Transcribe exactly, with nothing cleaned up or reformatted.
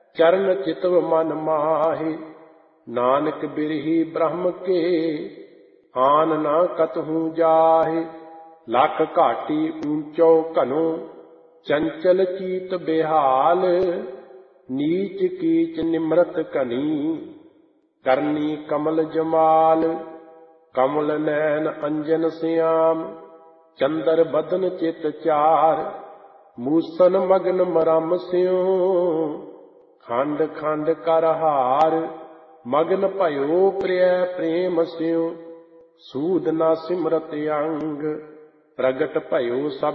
ਚਰਨ ਚਿਤਵ ਮਨ ਮਾਹੇ। ਨਾਨਕ ਬਿਰਹੀ ਬ੍ਰਹਮ ਕੇ ਆਨ ਨਾ ਕਤਹੂ ਜਾਹੇ। ਲੱਖ ਘਾਟੀ ਊਂਚੋ ਘਨੋ ਚੰਚਲ ਚੀਤ ਬਿਹਾਲ। ਨੀਚ ਕੀਚ ਨਿਮਰਤ ਘਨੀ ਕਰਨੀ ਕਮਲ ਜਮਾਲ। ਕਮਲ ਨੈਣ ਅੰਜਨ ਸਿਆਮ ਚੰਦਰ ਬਦਨ ਚਿਤ ਚਾਰ। ਮੂਸਨ ਮਗਨ ਮਰਮ ਸਿਉ ਖੰਡ ਖੰਡ ਕਰ ਹਾਰ। ਮਗਨ ਭਇਓ ਪ੍ਰਿਯ ਪ੍ਰੇਮ ਸਿਉ ਸੂਦ ਨਾ ਸਿਮਰਤ ਅੰਗ। ਪ੍ਰਗਟ ਭਇਓ ਸਭ